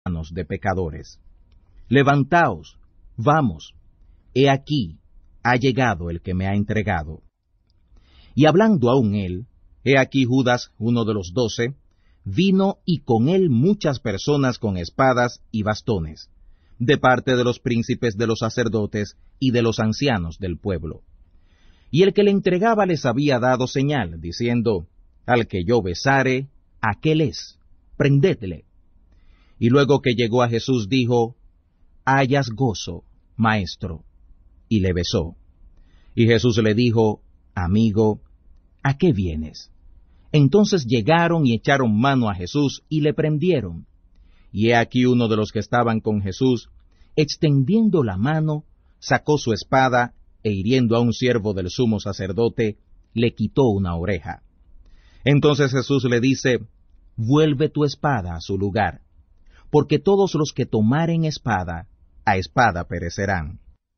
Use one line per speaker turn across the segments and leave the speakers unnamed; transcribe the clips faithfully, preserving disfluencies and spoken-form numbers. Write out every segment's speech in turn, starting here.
manos de pecadores. Levantaos, vamos, he aquí, ha llegado el que me ha entregado. Y hablando aún él, he aquí Judas, uno de los doce, vino y con él muchas personas con espadas y bastones, de parte de los príncipes de los sacerdotes y de los ancianos del pueblo. Y el que le entregaba les había dado señal, diciendo, al que yo besare, aquel es, prendedle. Y luego que llegó a Jesús dijo, hayas gozo, maestro, y le besó. Y Jesús le dijo, amigo, ¿a qué vienes? Entonces llegaron y echaron mano a Jesús y le prendieron. Y he aquí uno de los que estaban con Jesús, extendiendo la mano, sacó su espada, e hiriendo a un siervo del sumo sacerdote, le quitó una oreja. Entonces Jesús le dice, vuelve tu espada a su lugar, porque todos los que tomaren espada, a espada perecerán.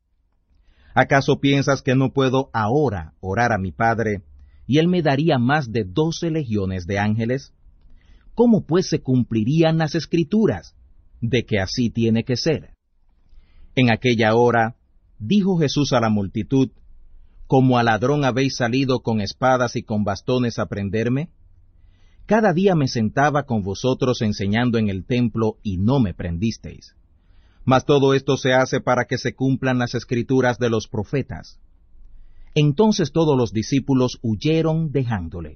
¿Acaso piensas que no puedo ahora orar a mi Padre, y él me daría más de doce legiones de ángeles? ¿Cómo pues se cumplirían las Escrituras, de que así tiene que ser? En aquella hora, dijo Jesús a la multitud, ¿como a ladrón habéis salido con espadas y con bastones a prenderme? Cada día me sentaba con vosotros enseñando en el templo y no me prendisteis. Mas todo esto se hace para que se cumplan las Escrituras de los profetas. Entonces todos los discípulos huyeron dejándole.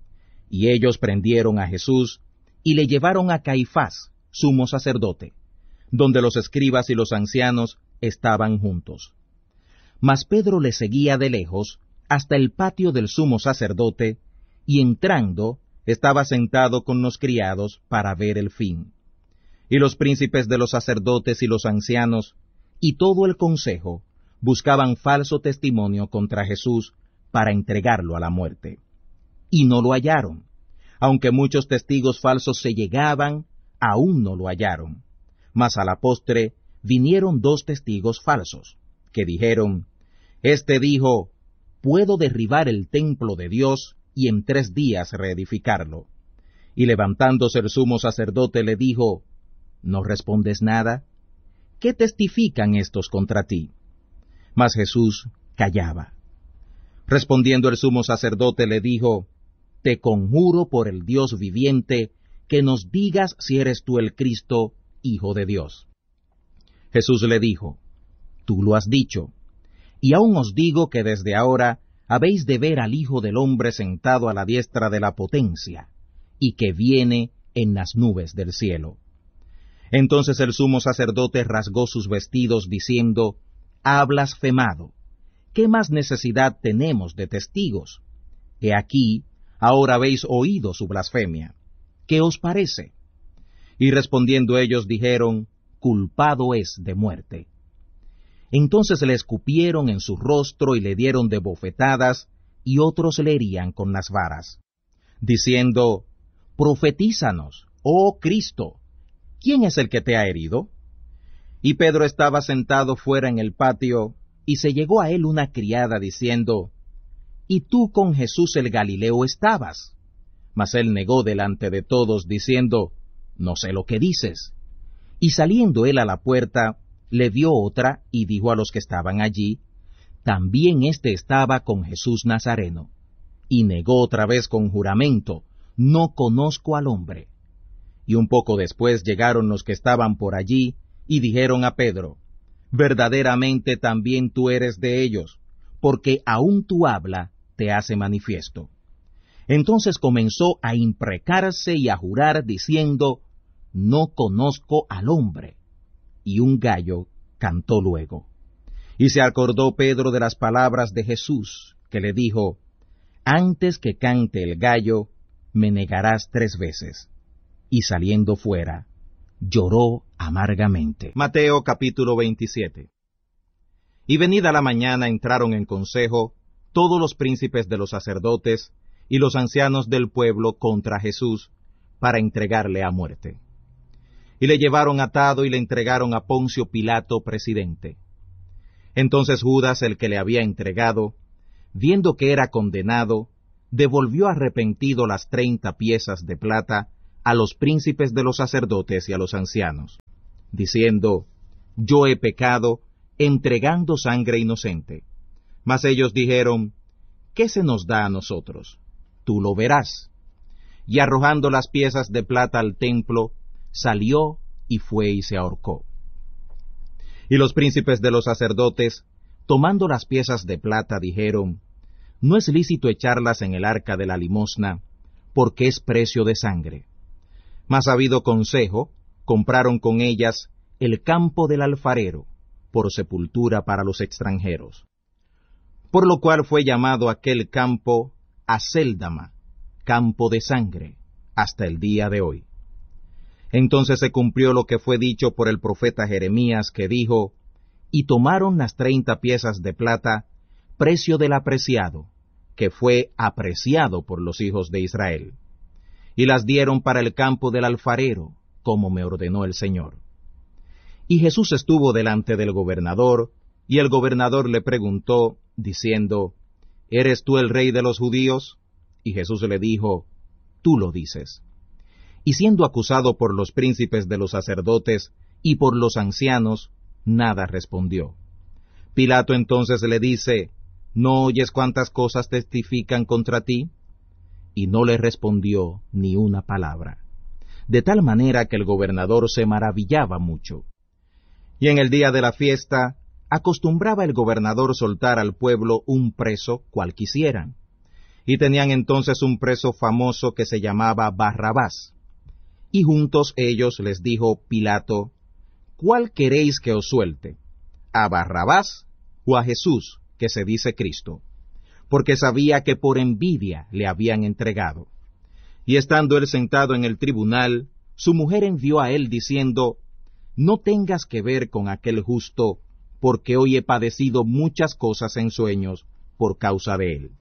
Y ellos prendieron a Jesús y le llevaron a Caifás, sumo sacerdote, donde los escribas y los ancianos estaban juntos. Mas Pedro le seguía de lejos hasta el patio del sumo sacerdote, y entrando estaba sentado con los criados para ver el fin. Y los príncipes de los sacerdotes y los ancianos, y todo el consejo, buscaban falso testimonio contra Jesús para entregarlo a la muerte. Y no lo hallaron. Aunque muchos testigos falsos se llegaban, aún no lo hallaron. Mas a la postre vinieron dos testigos falsos, que dijeron, Este dijo, puedo derribar el templo de Dios y en tres días reedificarlo. Y levantándose el sumo sacerdote le dijo, ¿no respondes nada? ¿Qué testifican estos contra ti? Mas Jesús callaba. Respondiendo el sumo sacerdote le dijo, Te conjuro por el Dios viviente, que nos digas si eres tú el Cristo, Hijo de Dios. Jesús le dijo, Tú lo has dicho, y aún os digo que desde ahora habéis de ver al Hijo del Hombre sentado a la diestra de la potencia, y que viene en las nubes del cielo. Entonces el sumo sacerdote rasgó sus vestidos, diciendo, Ha blasfemado. ¿Qué más necesidad tenemos de testigos? He aquí, ahora habéis oído su blasfemia. ¿Qué os parece? Y respondiendo ellos dijeron, Culpado es de muerte. Entonces le escupieron en su rostro y le dieron de bofetadas, y otros le herían con las varas, diciendo, Profetízanos, oh Cristo, ¿quién es el que te ha herido? Y Pedro estaba sentado fuera en el patio, y se llegó a él una criada diciendo, ¿Y tú con Jesús el Galileo estabas? Mas él negó delante de todos, diciendo, No sé lo que dices. Y saliendo él a la puerta, le vio otra, y dijo a los que estaban allí, También éste estaba con Jesús Nazareno. Y negó otra vez con juramento, No conozco al hombre. Y un poco después llegaron los que estaban por allí, y dijeron a Pedro, Verdaderamente también tú eres de ellos, porque aún tu habla te hace manifiesto. Entonces comenzó a imprecarse y a jurar, diciendo, No conozco al hombre. Y un gallo cantó luego. Y se acordó Pedro de las palabras de Jesús, que le dijo, Antes que cante el gallo, me negarás tres veces. Y saliendo fuera, lloró amargamente. Mateo capítulo veintisiete. Y venida la mañana entraron en consejo todos los príncipes de los sacerdotes y los ancianos del pueblo contra Jesús, para entregarle a muerte. Y le llevaron atado y le entregaron a Poncio Pilato, presidente. Entonces Judas, el que le había entregado, viendo que era condenado, devolvió arrepentido las treinta piezas de plata a los príncipes de los sacerdotes y a los ancianos, diciendo, yo he pecado, entregando sangre inocente. Mas ellos dijeron, ¿qué se nos da a nosotros? Tú lo verás. Y arrojando las piezas de plata al templo, salió y fue y se ahorcó. Y los príncipes de los sacerdotes, tomando las piezas de plata, dijeron, no es lícito echarlas en el arca de la limosna, porque es precio de sangre. Mas habido consejo, compraron con ellas el campo del alfarero, por sepultura para los extranjeros. Por lo cual fue llamado aquel campo Acéldama, campo de sangre, hasta el día de hoy. Entonces se cumplió lo que fue dicho por el profeta Jeremías, que dijo, y tomaron las treinta piezas de plata, precio del apreciado, que fue apreciado por los hijos de Israel, y las dieron para el campo del alfarero, como me ordenó el Señor. Y Jesús estuvo delante del gobernador, y el gobernador le preguntó, diciendo, ¿eres tú el rey de los judíos? Y Jesús le dijo, tú lo dices. Y siendo acusado por los príncipes de los sacerdotes y por los ancianos, nada respondió. Pilato entonces le dice, ¿no oyes cuántas cosas testifican contra ti? Y no le respondió ni una palabra. De tal manera que el gobernador se maravillaba mucho. Y en el día de la fiesta, acostumbraba el gobernador soltar al pueblo un preso cual quisieran. Y tenían entonces un preso famoso que se llamaba Barrabás. Y juntos ellos les dijo Pilato, ¿cuál queréis que os suelte? ¿A Barrabás o a Jesús, que se dice Cristo? Porque sabía que por envidia le habían entregado. Y estando él sentado en el tribunal, su mujer envió a él diciendo, no tengas que ver con aquel justo, porque hoy he padecido muchas cosas en sueños por causa de él.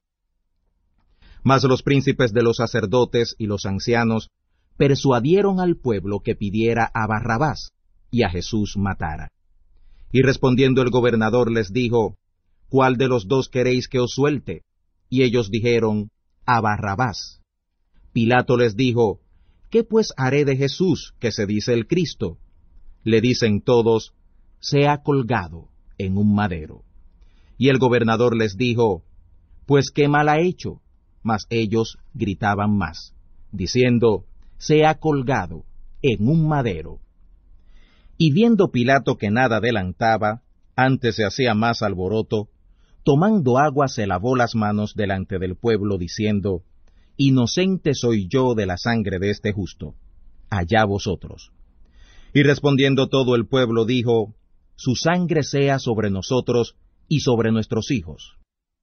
Mas los príncipes de los sacerdotes y los ancianos persuadieron al pueblo que pidiera a Barrabás y a Jesús matara. Y respondiendo el gobernador les dijo, ¿cuál de los dos queréis que os suelte? Y ellos dijeron, a Barrabás. Pilato les dijo, ¿qué pues haré de Jesús, que se dice el Cristo? Le dicen todos, sea colgado en un madero. Y el gobernador les dijo, pues qué mal ha hecho. Mas ellos gritaban más, diciendo, sea colgado en un madero. Y viendo Pilato que nada adelantaba, antes se hacía más alboroto, tomando agua se lavó las manos delante del pueblo, diciendo, inocente soy yo de la sangre de este justo, allá vosotros. Y respondiendo todo el pueblo dijo, su sangre sea sobre nosotros y sobre nuestros hijos.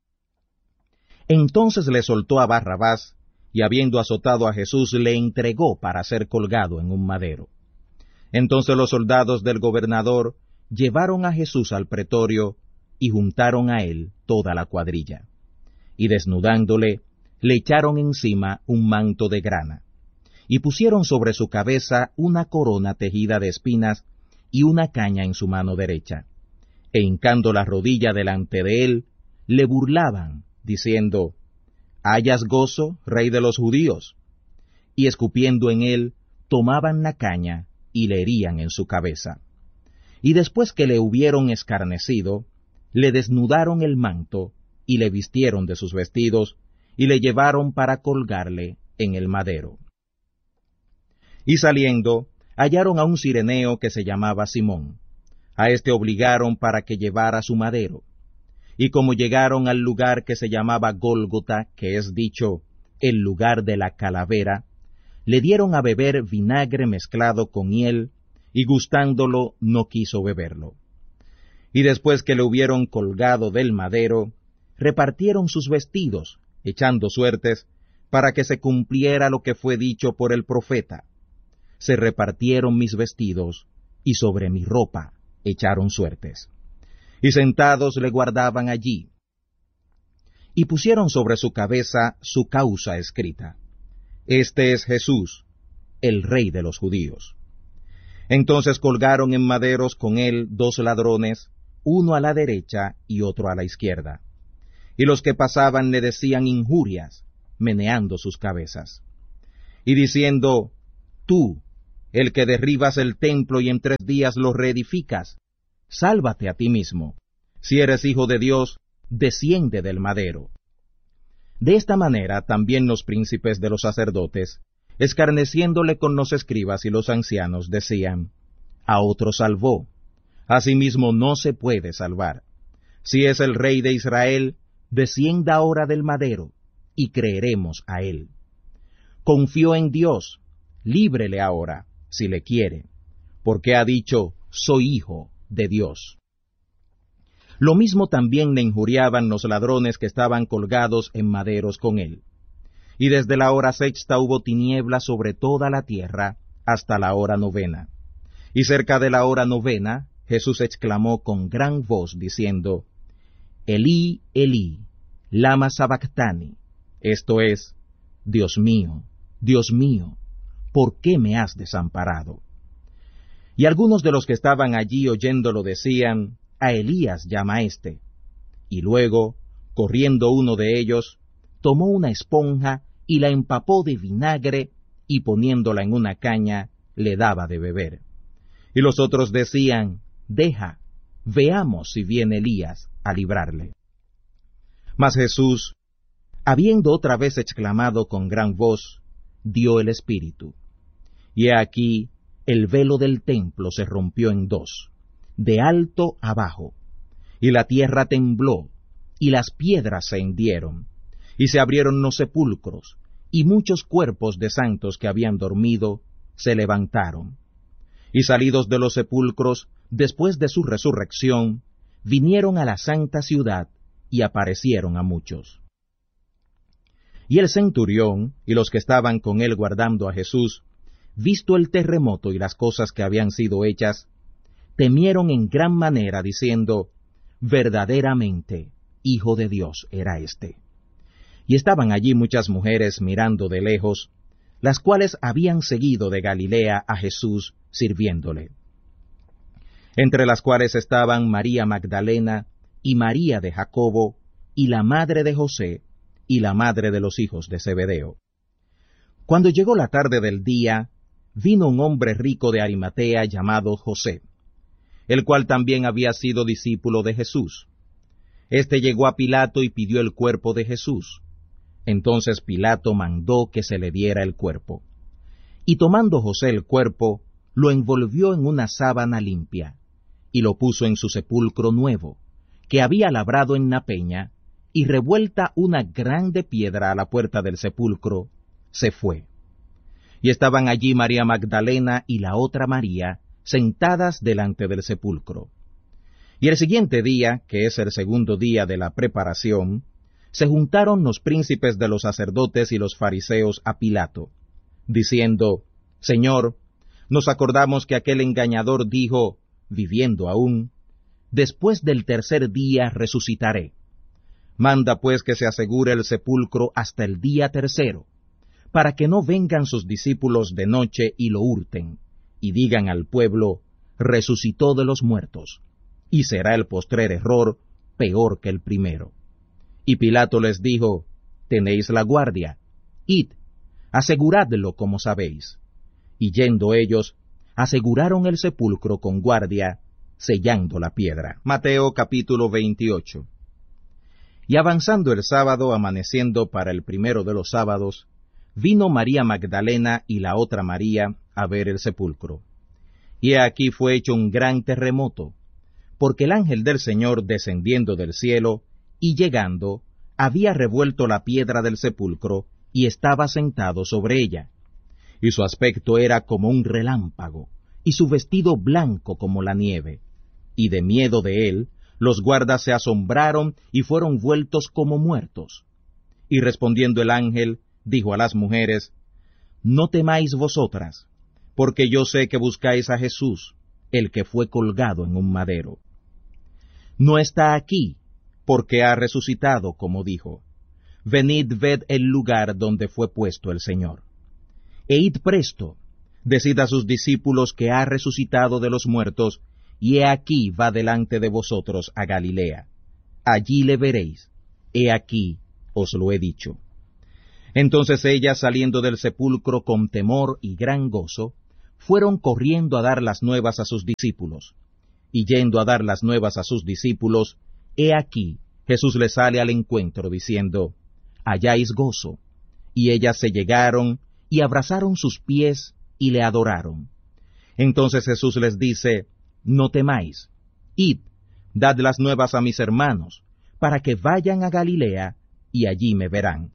Entonces le soltó a Barrabás, y habiendo azotado a Jesús, le entregó para ser colgado en un madero. Entonces los soldados del gobernador llevaron a Jesús al pretorio, y juntaron a él toda la cuadrilla. Y desnudándole, le echaron encima un manto de grana, y pusieron sobre su cabeza una corona tejida de espinas, y una caña en su mano derecha. E hincando la rodilla delante de él, le burlaban, diciendo, ¿hallas gozo, rey de los judíos? Y escupiendo en él, tomaban la caña y le herían en su cabeza. Y después que le hubieron escarnecido, le desnudaron el manto, y le vistieron de sus vestidos, y le llevaron para colgarle en el madero. Y saliendo, hallaron a un cireneo que se llamaba Simón. A éste obligaron para que llevara su madero. Y como llegaron al lugar que se llamaba Gólgota, que es dicho, el lugar de la calavera, le dieron a beber vinagre mezclado con hiel, y gustándolo no quiso beberlo. Y después que le hubieron colgado del madero, repartieron sus vestidos, echando suertes, para que se cumpliera lo que fue dicho por el profeta. Se repartieron mis vestidos, y sobre mi ropa echaron suertes. Y sentados le guardaban allí. Y pusieron sobre su cabeza su causa escrita. Este es Jesús, el Rey de los judíos. Entonces colgaron en maderos con él dos ladrones, uno a la derecha y otro a la izquierda. Y los que pasaban le decían injurias, meneando sus cabezas. Y diciendo, Tú, el que derribas el templo y en tres días lo reedificas, sálvate a ti mismo. Si eres hijo de Dios, desciende del madero. De esta manera también los príncipes de los sacerdotes, escarneciéndole con los escribas y los ancianos, decían, a otro salvó, a sí mismo no se puede salvar. Si es el rey de Israel, descienda ahora del madero, y creeremos a él. Confió en Dios, líbrele ahora, si le quiere, porque ha dicho, soy hijo de Dios. Lo mismo también le injuriaban los ladrones que estaban colgados en maderos con él. Y desde la hora sexta hubo tinieblas sobre toda la tierra hasta la hora novena. Y cerca de la hora novena, Jesús exclamó con gran voz, diciendo, Elí, Elí, lama sabactani, esto es, Dios mío, Dios mío, ¿por qué me has desamparado? Y algunos de los que estaban allí oyéndolo decían, a Elías llama éste. Y luego, corriendo uno de ellos, tomó una esponja y la empapó de vinagre, y poniéndola en una caña, le daba de beber. Y los otros decían, deja, veamos si viene Elías a librarle. Mas Jesús, habiendo otra vez exclamado con gran voz, dio el Espíritu. Y he aquí, el velo del templo se rompió en dos, de alto abajo, y la tierra tembló, y las piedras se hendieron, y se abrieron los sepulcros, y muchos cuerpos de santos que habían dormido se levantaron. Y salidos de los sepulcros, después de su resurrección, vinieron a la santa ciudad, y aparecieron a muchos. Y el centurión, y los que estaban con él guardando a Jesús, visto el terremoto y las cosas que habían sido hechas, temieron en gran manera, diciendo, verdaderamente, Hijo de Dios era éste. Y estaban allí muchas mujeres mirando de lejos, las cuales habían seguido de Galilea a Jesús, sirviéndole. Entre las cuales estaban María Magdalena, y María de Jacobo, y la madre de José, y la madre de los hijos de Zebedeo. Cuando llegó la tarde del día, vino un hombre rico de Arimatea llamado José, el cual también había sido discípulo de Jesús. Este llegó a Pilato y pidió el cuerpo de Jesús. Entonces Pilato mandó que se le diera el cuerpo. Y tomando José el cuerpo, lo envolvió en una sábana limpia, y lo puso en su sepulcro nuevo, que había labrado en la peña, y revuelta una grande piedra a la puerta del sepulcro, se fue. Y estaban allí María Magdalena y la otra María, sentadas delante del sepulcro. Y el siguiente día, que es el segundo día de la preparación, se juntaron los príncipes de los sacerdotes y los fariseos a Pilato, diciendo, Señor, nos acordamos que aquel engañador dijo, viviendo aún, después del tercer día resucitaré. Manda pues que se asegure el sepulcro hasta el día tercero, para que no vengan sus discípulos de noche y lo hurten, y digan al pueblo, resucitó de los muertos, y será el postrer error peor que el primero. Y Pilato les dijo, tenéis la guardia, id, aseguradlo como sabéis. Y yendo ellos, aseguraron el sepulcro con guardia, sellando la piedra. Mateo capítulo veintiocho. Y avanzando el sábado, amaneciendo para el primero de los sábados, vino María Magdalena y la otra María a ver el sepulcro. Y aquí fue hecho un gran terremoto, porque el ángel del Señor descendiendo del cielo, y llegando, había revuelto la piedra del sepulcro, y estaba sentado sobre ella. Y su aspecto era como un relámpago, y su vestido blanco como la nieve. Y de miedo de él, los guardas se asombraron y fueron vueltos como muertos. Y respondiendo el ángel, dijo a las mujeres, no temáis vosotras, porque yo sé que buscáis a Jesús, el que fue colgado en un madero. No está aquí, porque ha resucitado, como dijo. Venid, ved el lugar donde fue puesto el Señor. E id presto, decid a sus discípulos que ha resucitado de los muertos, y he aquí va delante de vosotros a Galilea. Allí le veréis, he aquí os lo he dicho. Entonces ellas, saliendo del sepulcro con temor y gran gozo, fueron corriendo a dar las nuevas a sus discípulos. Y yendo a dar las nuevas a sus discípulos, he aquí, Jesús les sale al encuentro, diciendo, «Halláis gozo». Y ellas se llegaron y abrazaron sus pies y le adoraron. Entonces Jesús les dice, «No temáis, id, dad las nuevas a mis hermanos, para que vayan a Galilea, y allí me verán».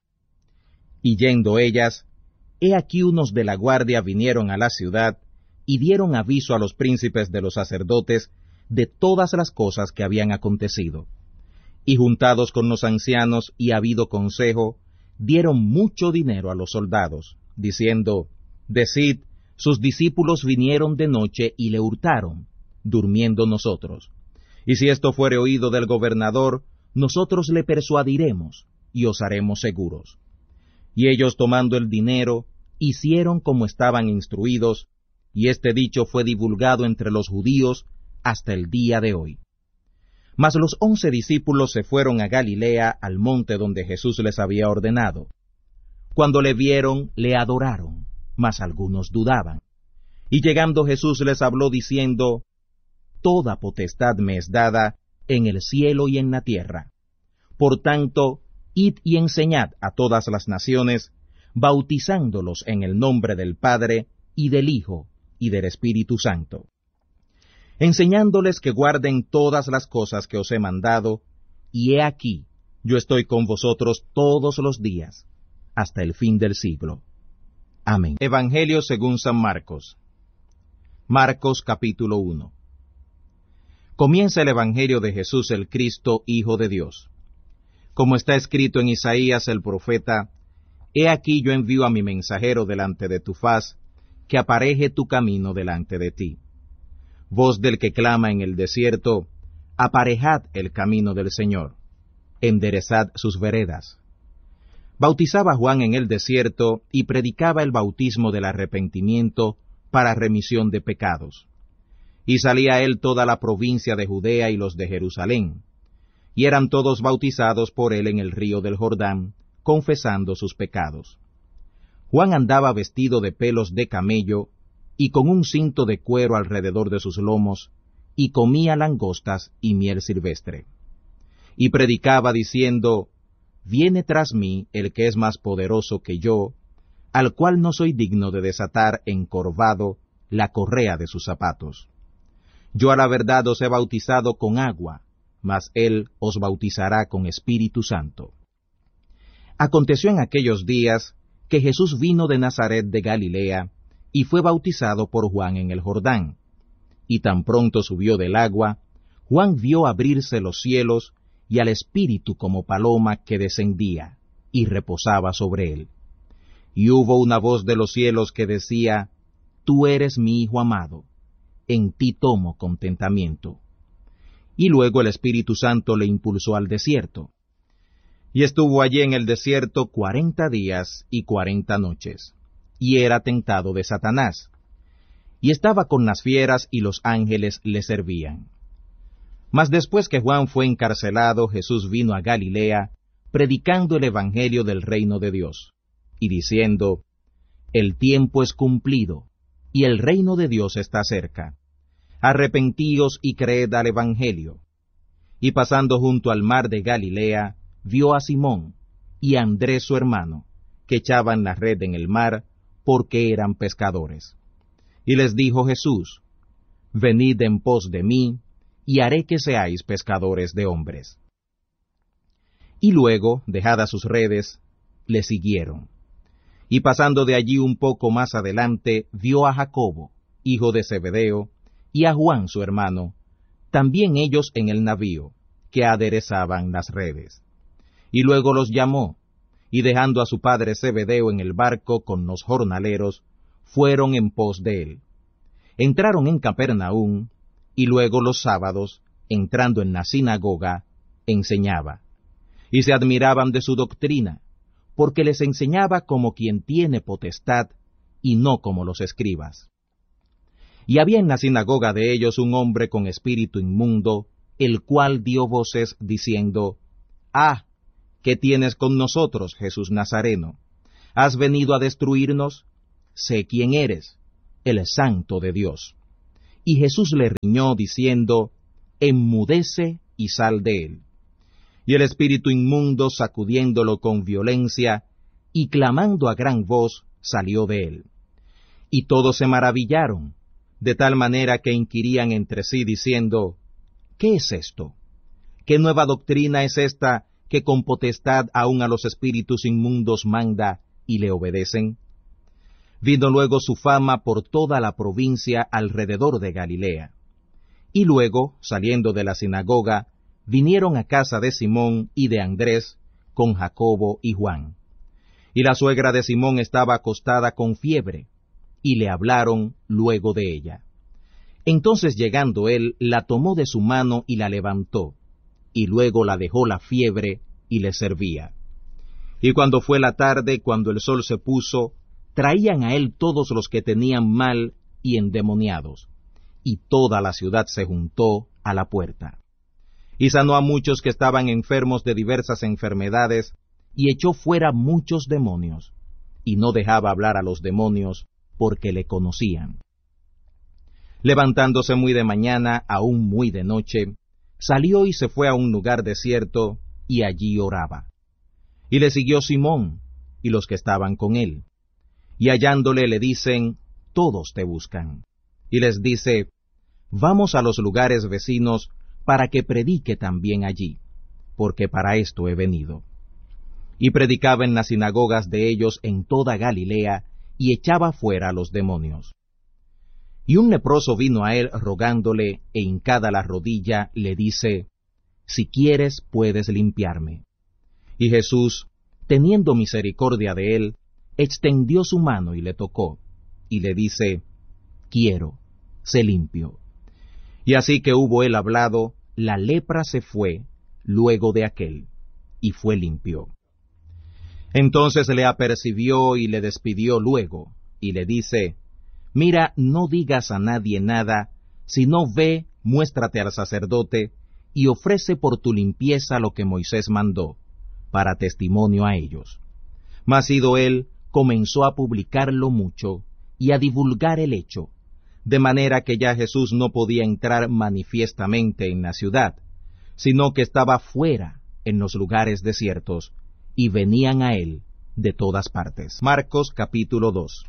Y yendo ellas, he aquí unos de la guardia vinieron a la ciudad, y dieron aviso a los príncipes de los sacerdotes de todas las cosas que habían acontecido. Y juntados con los ancianos y habido consejo, dieron mucho dinero a los soldados, diciendo, «Decid, sus discípulos vinieron de noche y le hurtaron, durmiendo nosotros. Y si esto fuere oído del gobernador, nosotros le persuadiremos, y os haremos seguros». Y ellos, tomando el dinero, hicieron como estaban instruidos, y este dicho fue divulgado entre los judíos hasta el día de hoy. Mas los once discípulos se fueron a Galilea, al monte donde Jesús les había ordenado. Cuando le vieron, le adoraron, mas algunos dudaban. Y llegando Jesús les habló diciendo, «Toda potestad me es dada en el cielo y en la tierra. Por tanto, id y enseñad a todas las naciones, bautizándolos en el nombre del Padre, y del Hijo, y del Espíritu Santo, enseñándoles que guarden todas las cosas que os he mandado, y he aquí, yo estoy con vosotros todos los días, hasta el fin del siglo. Amén. Evangelio según San Marcos. Marcos capítulo uno. Comienza el Evangelio de Jesús el Cristo, Hijo de Dios. Como está escrito en Isaías el profeta, «He aquí yo envío a mi mensajero delante de tu faz, que apareje tu camino delante de ti». Voz del que clama en el desierto, «Aparejad el camino del Señor, enderezad sus veredas». Bautizaba Juan en el desierto y predicaba el bautismo del arrepentimiento para remisión de pecados. Y salía él toda la provincia de Judea y los de Jerusalén, y eran todos bautizados por él en el río del Jordán, confesando sus pecados. Juan andaba vestido de pelos de camello, y con un cinto de cuero alrededor de sus lomos, y comía langostas y miel silvestre. Y predicaba diciendo, «Viene tras mí el que es más poderoso que yo, al cual no soy digno de desatar encorvado la correa de sus zapatos. Yo a la verdad os he bautizado con agua, mas él os bautizará con Espíritu Santo». Aconteció en aquellos días que Jesús vino de Nazaret de Galilea, y fue bautizado por Juan en el Jordán. Y tan pronto subió del agua, Juan vio abrirse los cielos, y al Espíritu como paloma que descendía, y reposaba sobre él. Y hubo una voz de los cielos que decía, «Tú eres mi Hijo amado, en ti tomo contentamiento». Y luego el Espíritu Santo le impulsó al desierto. Y estuvo allí en el desierto cuarenta días y cuarenta noches, y era tentado de Satanás. Y estaba con las fieras, y los ángeles le servían. Mas después que Juan fue encarcelado, Jesús vino a Galilea, predicando el evangelio del reino de Dios, y diciendo, «El tiempo es cumplido, y el reino de Dios está cerca. Arrepentíos y creed al evangelio». Y pasando junto al mar de Galilea, vio a Simón y a Andrés su hermano, que echaban la red en el mar, porque eran pescadores. Y les dijo Jesús, «Venid en pos de mí, y haré que seáis pescadores de hombres». Y luego, dejadas sus redes, le siguieron. Y pasando de allí un poco más adelante, vio a Jacobo, hijo de Zebedeo, y a Juan su hermano, también ellos en el navío, que aderezaban las redes. Y luego los llamó, y dejando a su padre Zebedeo en el barco con los jornaleros, fueron en pos de él. Entraron en Capernaum, y luego los sábados, entrando en la sinagoga, enseñaba. Y se admiraban de su doctrina, porque les enseñaba como quien tiene potestad, y no como los escribas. Y había en la sinagoga de ellos un hombre con espíritu inmundo, el cual dio voces diciendo, «Ah, ¿qué tienes con nosotros, Jesús Nazareno? ¿Has venido a destruirnos? Sé quién eres, el Santo de Dios. Y Jesús le riñó diciendo, enmudece y sal de él. Y el espíritu inmundo, sacudiéndolo con violencia, y clamando a gran voz, salió de él. Y todos se maravillaron, de tal manera que inquirían entre sí, diciendo, ¿qué es esto? ¿Qué nueva doctrina es esta que con potestad aun a los espíritus inmundos manda y le obedecen? Vino luego su fama por toda la provincia alrededor de Galilea. Y luego, saliendo de la sinagoga, vinieron a casa de Simón y de Andrés, con Jacobo y Juan. Y la suegra de Simón estaba acostada con fiebre, y le hablaron luego de ella. Entonces llegando él, la tomó de su mano y la levantó, y luego la dejó la fiebre, y le servía. Y cuando fue la tarde, cuando el sol se puso, traían a él todos los que tenían mal y endemoniados, y toda la ciudad se juntó a la puerta. Y sanó a muchos que estaban enfermos de diversas enfermedades, y echó fuera muchos demonios, y no dejaba hablar a los demonios, porque le conocían. Levantándose muy de mañana, aún muy de noche, salió y se fue a un lugar desierto, y allí oraba. Y le siguió Simón, y los que estaban con él. Y hallándole le dicen, todos te buscan. Y les dice, vamos a los lugares vecinos, para que predique también allí, porque para esto he venido. Y predicaba en las sinagogas de ellos en toda Galilea, y echaba fuera a los demonios. Y un leproso vino a él rogándole, e hincada la rodilla, le dice, si quieres puedes limpiarme. Y Jesús, teniendo misericordia de él, extendió su mano y le tocó, y le dice, quiero, sé limpio. Y así que hubo él hablado, la lepra se fue luego de aquel, y fue limpio. Entonces le apercibió y le despidió luego, y le dice, mira, no digas a nadie nada, sino ve, muéstrate al sacerdote, y ofrece por tu limpieza lo que Moisés mandó, para testimonio a ellos. Mas ido él, comenzó a publicarlo mucho, y a divulgar el hecho, de manera que ya Jesús no podía entrar manifiestamente en la ciudad, sino que estaba fuera, en los lugares desiertos, y venían a él de todas partes. Marcos capítulo dos.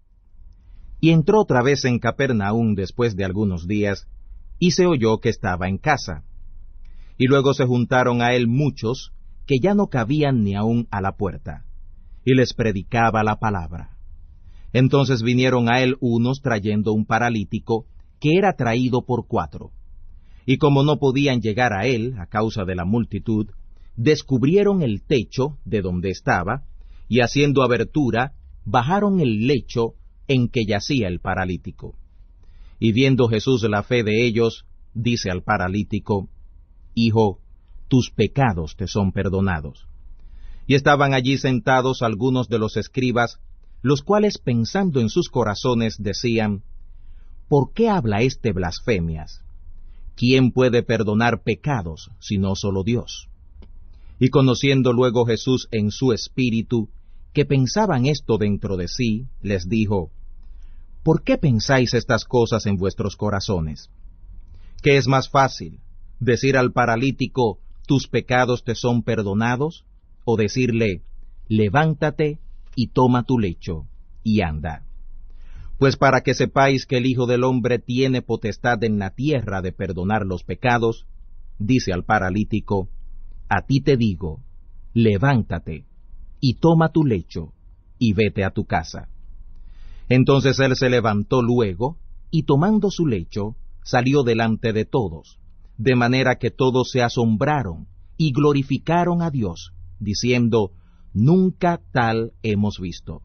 Y entró otra vez en Capernaum después de algunos días, y se oyó que estaba en casa. Y luego se juntaron a él muchos, que ya no cabían ni aun a la puerta, y les predicaba la palabra. Entonces vinieron a él unos trayendo un paralítico, que era traído por cuatro. Y como no podían llegar a él, a causa de la multitud, descubrieron el techo de donde estaba, y haciendo abertura, bajaron el lecho en que yacía el paralítico. Y viendo Jesús la fe de ellos, dice al paralítico, Hijo, tus pecados te son perdonados. Y estaban allí sentados algunos de los escribas, los cuales pensando en sus corazones decían, ¿por qué habla éste blasfemias? ¿Quién puede perdonar pecados, sino solo Dios? Y conociendo luego Jesús en su espíritu, que pensaban esto dentro de sí, les dijo, ¿por qué pensáis estas cosas en vuestros corazones? ¿Qué es más fácil, decir al paralítico, tus pecados te son perdonados, o decirle, levántate y toma tu lecho, y anda? Pues para que sepáis que el Hijo del Hombre tiene potestad en la tierra de perdonar los pecados, dice al paralítico, a ti te digo, levántate, y toma tu lecho, y vete a tu casa. Entonces él se levantó luego, y tomando su lecho, salió delante de todos, de manera que todos se asombraron, y glorificaron a Dios, diciendo, nunca tal hemos visto.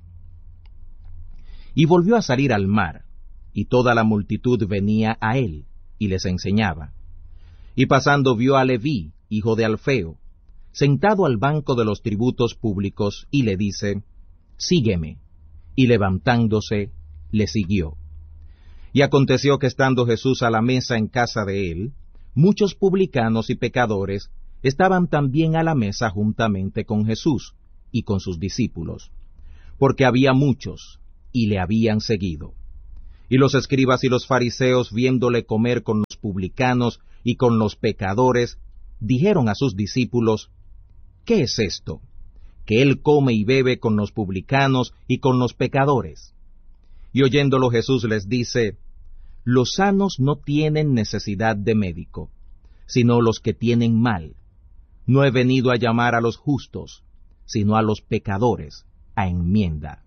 Y volvió a salir al mar, y toda la multitud venía a él, y les enseñaba. Y pasando vio a Leví, hijo de Alfeo, sentado al banco de los tributos públicos, y le dice, sígueme. Y levantándose, le siguió. Y aconteció que estando Jesús a la mesa en casa de él, muchos publicanos y pecadores estaban también a la mesa juntamente con Jesús y con sus discípulos, porque había muchos, y le habían seguido. Y los escribas y los fariseos, viéndole comer con los publicanos y con los pecadores, dijeron a sus discípulos, ¿qué es esto? Que él come y bebe con los publicanos y con los pecadores. Y oyéndolo Jesús les dice, los sanos no tienen necesidad de médico, sino los que tienen mal. No he venido a llamar a los justos, sino a los pecadores, a enmienda.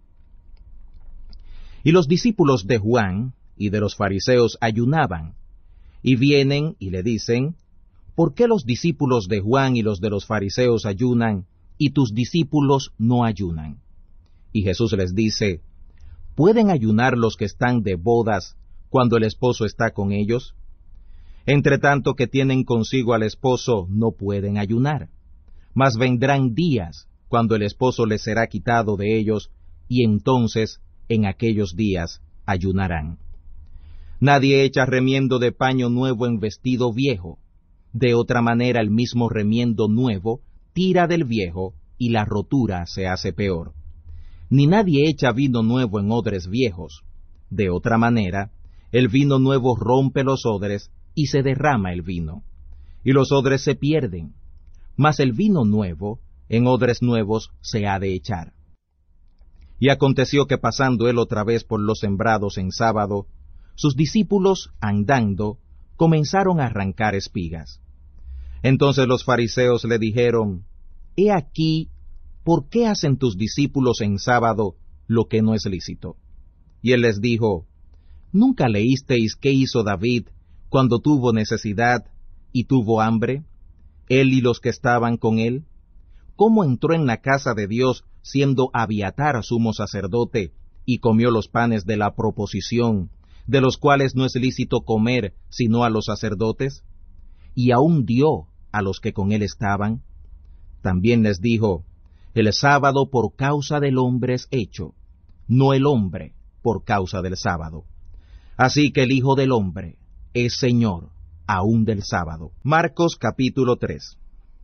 Y los discípulos de Juan y de los fariseos ayunaban, y vienen y le dicen, ¿por qué los discípulos de Juan y los de los fariseos ayunan, y tus discípulos no ayunan? Y Jesús les dice, ¿pueden ayunar los que están de bodas cuando el esposo está con ellos? Entre tanto que tienen consigo al esposo, no pueden ayunar. Mas vendrán días cuando el esposo les será quitado de ellos, y entonces en aquellos días ayunarán. Nadie echa remiendo de paño nuevo en vestido viejo. De otra manera el mismo remiendo nuevo tira del viejo, y la rotura se hace peor. Ni nadie echa vino nuevo en odres viejos. De otra manera, el vino nuevo rompe los odres, y se derrama el vino, y los odres se pierden. Mas el vino nuevo, en odres nuevos se ha de echar. Y aconteció que pasando él otra vez por los sembrados en sábado, sus discípulos, andando, comenzaron a arrancar espigas. Entonces los fariseos le dijeron, He aquí, ¿por qué hacen tus discípulos en sábado lo que no es lícito? Y él les dijo, ¿nunca leísteis qué hizo David cuando tuvo necesidad y tuvo hambre, él y los que estaban con él? ¿Cómo entró en la casa de Dios siendo Abiatar sumo sacerdote, y comió los panes de la proposición, de los cuales no es lícito comer sino a los sacerdotes? Y aún dio a los que con él estaban. También les dijo, el sábado por causa del hombre es hecho, no el hombre por causa del sábado. Así que el Hijo del Hombre es Señor aún del sábado. Marcos capítulo tres.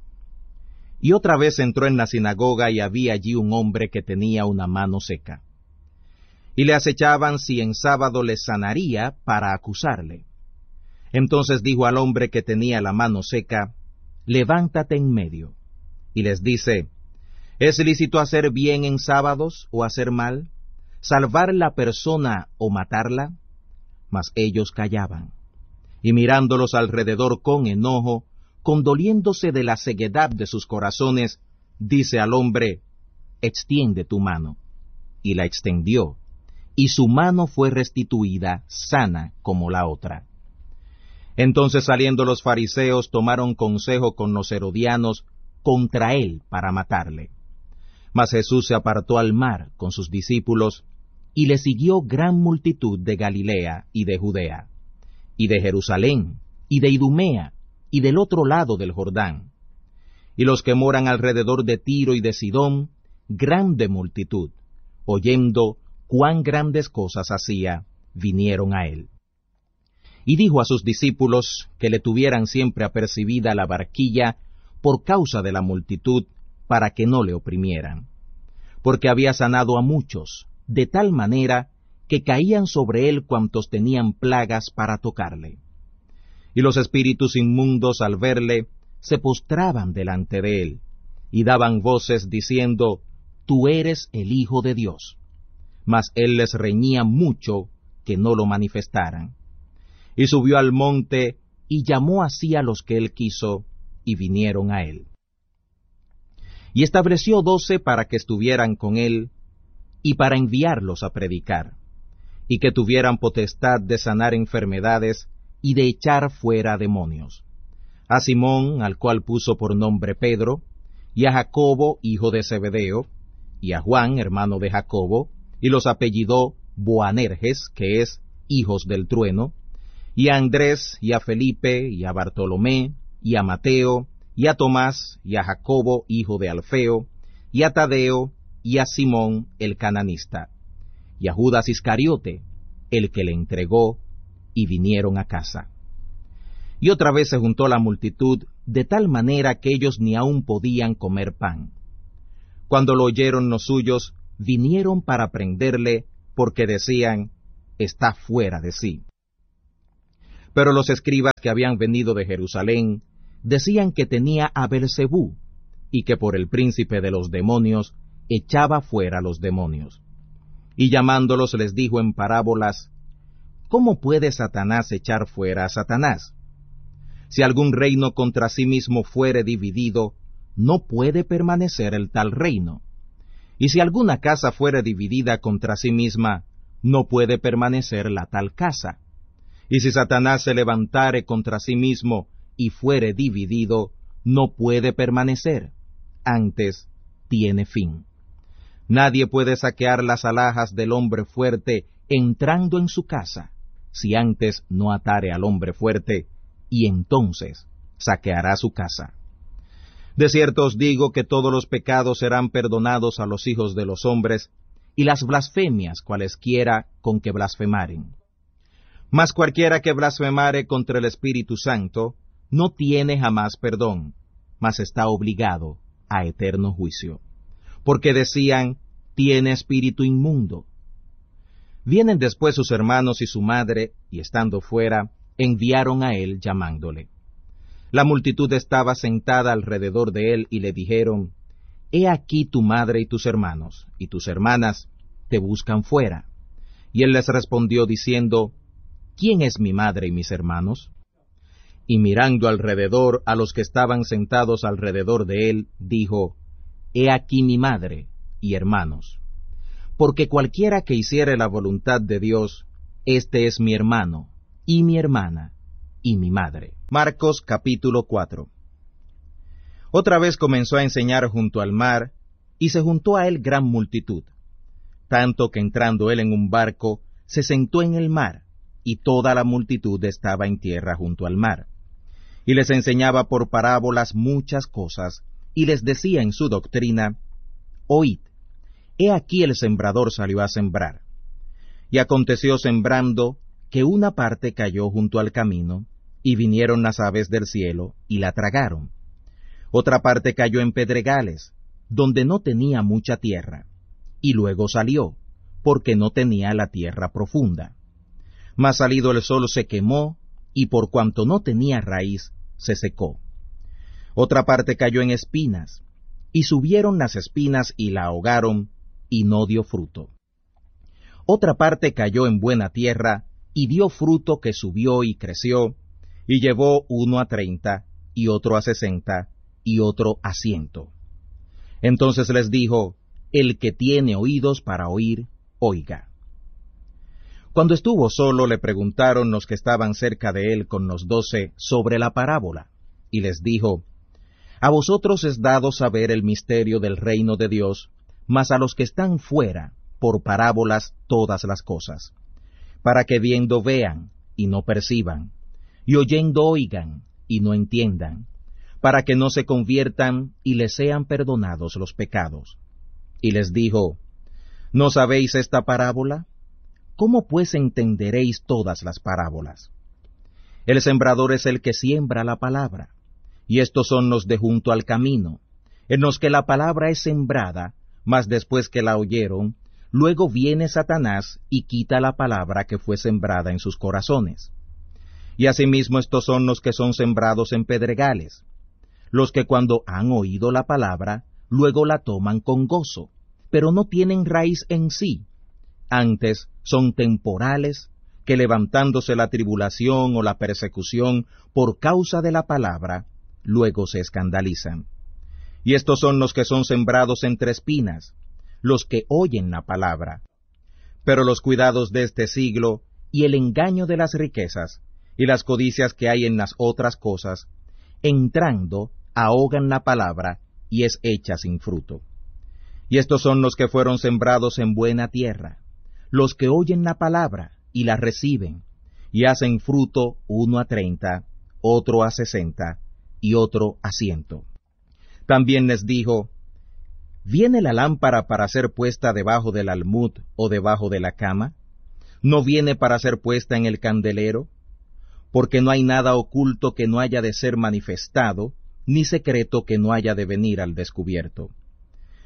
Y otra vez entró en la sinagoga, y había allí un hombre que tenía una mano seca. Y le acechaban si en sábado le sanaría para acusarle. Entonces dijo al hombre que tenía la mano seca, levántate en medio. Y les dice, ¿es lícito hacer bien en sábados o hacer mal? ¿Salvar la persona o matarla? Mas ellos callaban. Y mirándolos alrededor con enojo, condoliéndose de la ceguedad de sus corazones, dice al hombre, extiende tu mano. Y la extendió, y su mano fue restituida sana como la otra. Entonces saliendo los fariseos tomaron consejo con los herodianos contra él para matarle. Mas Jesús se apartó al mar con sus discípulos, y le siguió gran multitud de Galilea y de Judea, y de Jerusalén, y de Idumea, y del otro lado del Jordán. Y los que moran alrededor de Tiro y de Sidón, grande multitud, oyendo cuán grandes cosas hacía, vinieron a él. Y dijo a sus discípulos que le tuvieran siempre apercibida la barquilla por causa de la multitud, para que no le oprimieran. Porque había sanado a muchos, de tal manera que caían sobre él cuantos tenían plagas para tocarle. Y los espíritus inmundos al verle, se postraban delante de él, y daban voces diciendo, Tú eres el Hijo de Dios. Mas él les reñía mucho que no lo manifestaran. Y subió al monte, y llamó así a los que él quiso, y vinieron a él. Y estableció doce para que estuvieran con él, y para enviarlos a predicar, y que tuvieran potestad de sanar enfermedades, y de echar fuera demonios. A Simón, al cual puso por nombre Pedro, y a Jacobo, hijo de Zebedeo, y a Juan, hermano de Jacobo, y los apellidó Boanerges, que es hijos del trueno, y a Andrés, y a Felipe, y a Bartolomé, y a Mateo, y a Tomás, y a Jacobo, hijo de Alfeo, y a Tadeo, y a Simón el cananista, y a Judas Iscariote, el que le entregó, y vinieron a casa. Y otra vez se juntó la multitud, de tal manera que ellos ni aun podían comer pan. Cuando lo oyeron los suyos, vinieron para prenderle, porque decían, está fuera de sí. Pero los escribas que habían venido de Jerusalén decían que tenía a Beelzebú, y que por el príncipe de los demonios echaba fuera los demonios. Y llamándolos les dijo en parábolas, ¿cómo puede Satanás echar fuera a Satanás? Si algún reino contra sí mismo fuere dividido, no puede permanecer el tal reino. Y si alguna casa fuere dividida contra sí misma, no puede permanecer la tal casa. Y si Satanás se levantare contra sí mismo y fuere dividido, no puede permanecer, antes tiene fin. Nadie puede saquear las alhajas del hombre fuerte entrando en su casa, si antes no atare al hombre fuerte, y entonces saqueará su casa. De cierto os digo que todos los pecados serán perdonados a los hijos de los hombres, y las blasfemias cualesquiera con que blasfemaren. Mas cualquiera que blasfemare contra el Espíritu Santo, no tiene jamás perdón, mas está obligado a eterno juicio. Porque decían, tiene espíritu inmundo. Vienen después sus hermanos y su madre, y estando fuera, enviaron a él llamándole. La multitud estaba sentada alrededor de él, y le dijeron, he aquí tu madre y tus hermanos, y tus hermanas te buscan fuera. Y él les respondió diciendo, ¿quién es mi madre y mis hermanos? Y mirando alrededor a los que estaban sentados alrededor de él, dijo, he aquí mi madre y hermanos. Porque cualquiera que hiciere la voluntad de Dios, este es mi hermano, y mi hermana, y mi madre. Marcos capítulo cuatro. Otra vez comenzó a enseñar junto al mar, y se juntó a él gran multitud, tanto que entrando él en un barco, se sentó en el mar, y toda la multitud estaba en tierra junto al mar. Y les enseñaba por parábolas muchas cosas, y les decía en su doctrina, oíd, he aquí el sembrador salió a sembrar. Y aconteció sembrando, que una parte cayó junto al camino, y vinieron las aves del cielo, y la tragaron. Otra parte cayó en pedregales, donde no tenía mucha tierra, y luego salió, porque no tenía la tierra profunda. Mas salido el sol se quemó, y por cuanto no tenía raíz, se secó. Otra parte cayó en espinas, y subieron las espinas y la ahogaron, y no dio fruto. Otra parte cayó en buena tierra, y dio fruto que subió y creció, y llevó uno a treinta, y otro a sesenta, y otro a ciento. Entonces les dijo, el que tiene oídos para oír, oiga. Cuando estuvo solo, le preguntaron los que estaban cerca de él con los doce sobre la parábola, y les dijo, a vosotros es dado saber el misterio del reino de Dios, mas a los que están fuera, por parábolas todas las cosas, para que viendo vean, y no perciban, y oyendo oigan, y no entiendan, para que no se conviertan, y les sean perdonados los pecados. Y les dijo, ¿no sabéis esta parábola? ¿Cómo pues entenderéis todas las parábolas? El sembrador es el que siembra la palabra, y estos son los de junto al camino, en los que la palabra es sembrada, mas después que la oyeron, luego viene Satanás y quita la palabra que fue sembrada en sus corazones. Y asimismo estos son los que son sembrados en pedregales, los que cuando han oído la palabra, luego la toman con gozo, pero no tienen raíz en sí. Antes son temporales, que levantándose la tribulación o la persecución por causa de la palabra, luego se escandalizan. Y estos son los que son sembrados entre espinas, los que oyen la palabra. Pero los cuidados de este siglo, y el engaño de las riquezas, y las codicias que hay en las otras cosas, entrando, ahogan la palabra, y es hecha sin fruto. Y estos son los que fueron sembrados en buena tierra, los que oyen la palabra, y la reciben, y hacen fruto uno a treinta, otro a sesenta, y otro a ciento. También les dijo, ¿viene la lámpara para ser puesta debajo del almud o debajo de la cama? ¿No viene para ser puesta en el candelero? Porque no hay nada oculto que no haya de ser manifestado, ni secreto que no haya de venir al descubierto.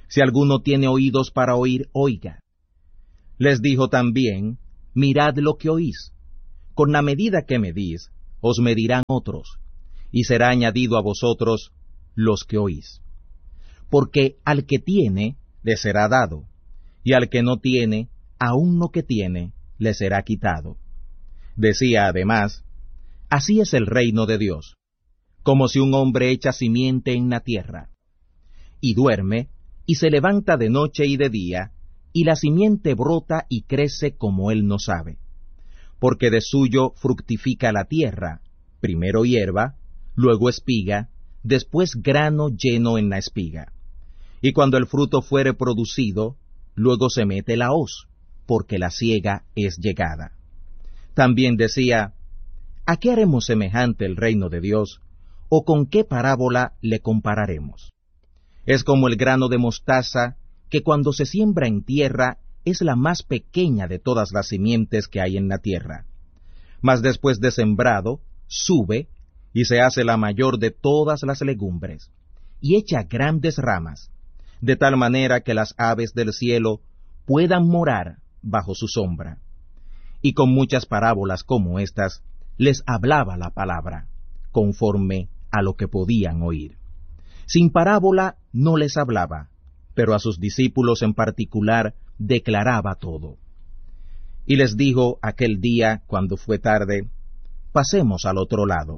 Si alguno tiene oídos para oír, oiga. Les dijo también, mirad lo que oís. Con la medida que medís, os medirán otros, y será añadido a vosotros los que oís. Porque al que tiene, le será dado, y al que no tiene, aun lo que tiene, le será quitado. Decía además, así es el reino de Dios, como si un hombre echa simiente en la tierra, y duerme, y se levanta de noche y de día, y la simiente brota y crece como él no sabe. Porque de suyo fructifica la tierra, primero hierba, luego espiga, después grano lleno en la espiga. Y cuando el fruto fuere producido, luego se mete la hoz, porque la siega es llegada. También decía, ¿a qué haremos semejante el reino de Dios, o con qué parábola le compararemos? Es como el grano de mostaza, que cuando se siembra en tierra es la más pequeña de todas las simientes que hay en la tierra. Mas después de sembrado, sube, y se hace la mayor de todas las legumbres, y echa grandes ramas, de tal manera que las aves del cielo puedan morar bajo su sombra. Y con muchas parábolas como estas, les hablaba la palabra, conforme a lo que podían oír. Sin parábola no les hablaba, pero a sus discípulos en particular declaraba todo. Y les dijo aquel día, cuando fue tarde, pasemos al otro lado.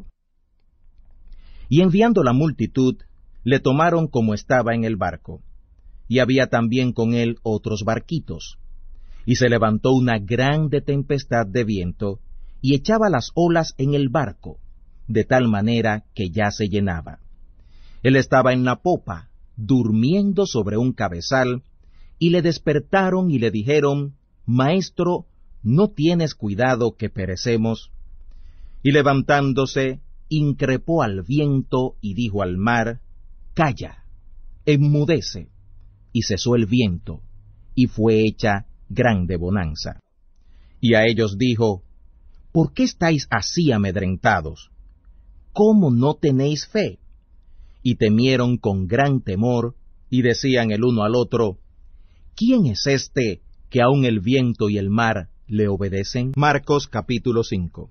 Y enviando la multitud, le tomaron como estaba en el barco, y había también con él otros barquitos. Y se levantó una grande tempestad de viento, y echaba las olas en el barco, de tal manera que ya se llenaba. Él estaba en la popa, durmiendo sobre un cabezal, y le despertaron y le dijeron, Maestro, ¿no tienes cuidado que perecemos? Y levantándose, increpó al viento y dijo al mar, Calla, enmudece. Y cesó el viento, y fue hecha grande bonanza. Y a ellos dijo, ¿por qué estáis así amedrentados? ¿Cómo no tenéis fe? Y temieron con gran temor, y decían el uno al otro, ¿quién es este que aun el viento y el mar le obedecen? Marcos capítulo cinco.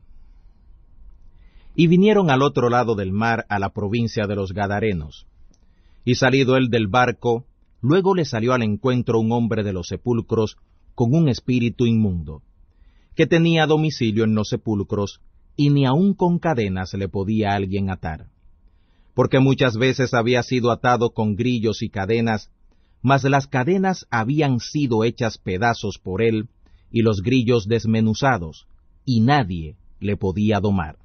Y vinieron al otro lado del mar a la provincia de los Gadarenos. Y salido él del barco, luego le salió al encuentro un hombre de los sepulcros con un espíritu inmundo, que tenía domicilio en los sepulcros, y ni aun con cadenas le podía alguien atar. Porque muchas veces había sido atado con grillos y cadenas, mas las cadenas habían sido hechas pedazos por él, y los grillos desmenuzados, y nadie le podía domar.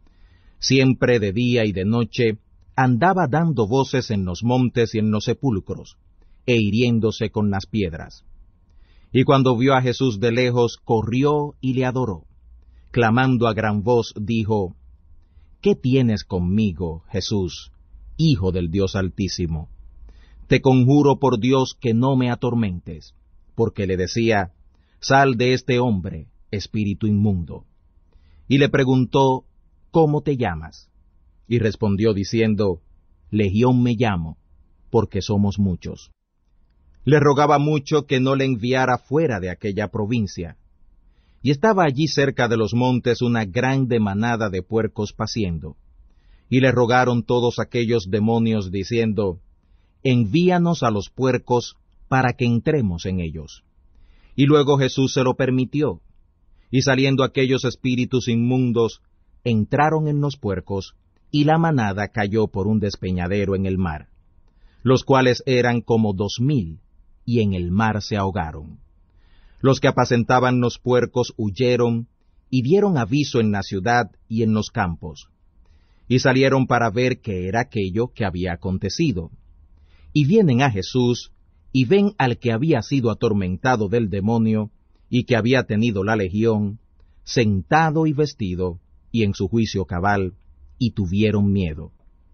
Siempre de día y de noche andaba dando voces en los montes y en los sepulcros, e hiriéndose con las piedras. Y cuando vio a Jesús de lejos, corrió y le adoró. Clamando a gran voz, dijo, ¿qué tienes conmigo, Jesús, Hijo del Dios Altísimo? Te conjuro por Dios que no me atormentes, porque le decía, sal de este hombre, espíritu inmundo. Y le preguntó, ¿cómo te llamas? Y respondió diciendo, Legión me llamo, porque somos muchos. Le rogaba mucho que no le enviara fuera de aquella provincia. Y estaba allí cerca de los montes una grande manada de puercos paciendo. Y le rogaron todos aquellos demonios diciendo, envíanos a los puercos para que entremos en ellos. Y luego Jesús se lo permitió. Y saliendo aquellos espíritus inmundos, entraron en los puercos, y la manada cayó por un despeñadero en el mar, los cuales eran como dos mil, y en el mar se ahogaron. Los que apacentaban los puercos huyeron, y dieron aviso en la ciudad y en los campos, y salieron para ver qué era aquello que había acontecido. Y vienen a Jesús, y ven al que había sido atormentado del demonio, y que había tenido la legión, sentado y vestido, y en su juicio cabal, y tuvieron miedo.